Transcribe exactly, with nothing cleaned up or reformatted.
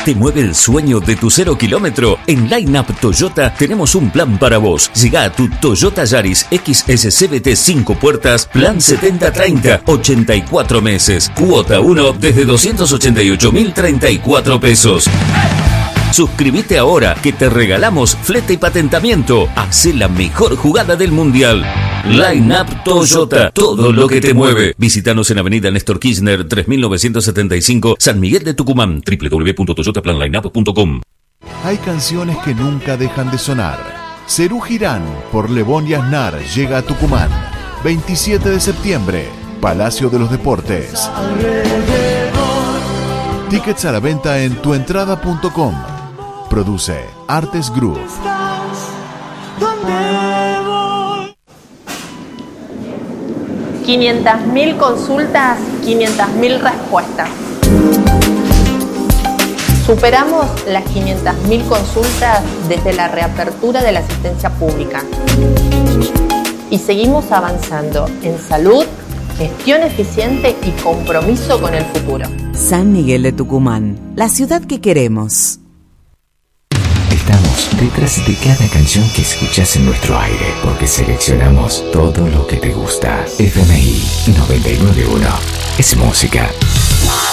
¿Te mueve el sueño de tu cero kilómetro? En Line Up Toyota tenemos un plan para vos. Llega a tu Toyota Yaris X S C V T cinco puertas, plan setenta treinta, ochenta y cuatro meses. Cuota uno desde doscientos ochenta y ocho mil treinta y cuatro pesos. Suscríbete ahora que te regalamos flete y patentamiento. Hacé la mejor jugada del mundial. Line Up Toyota, todo lo que te mueve. Visítanos en Avenida Néstor Kirchner tres mil novecientos setenta y cinco, San Miguel de Tucumán. doble u doble u doble u punto toyota plan line up punto com. Hay canciones que nunca dejan de sonar. Serú Girán por Lebón y Aznar llega a Tucumán. veintisiete de septiembre, Palacio de los Deportes. Tickets a la venta en tuentrada punto com. Produce Artes Group. quinientas mil consultas, quinientas mil respuestas. Superamos las quinientas mil consultas desde la reapertura de la asistencia pública. Y seguimos avanzando en salud, gestión eficiente y compromiso con el futuro. San Miguel de Tucumán, la ciudad que queremos. Estamos detrás de cada canción que escuchas en nuestro aire, porque seleccionamos todo lo que te gusta. F M I noventa y nueve punto uno es música.